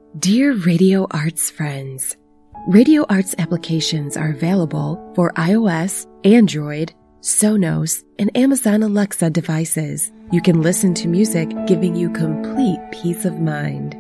Dear Radio Arts friends, Radio Arts applications are available for iOS, Android, Sonos, and Amazon Alexa devices. You can listen to music giving you complete peace of mind.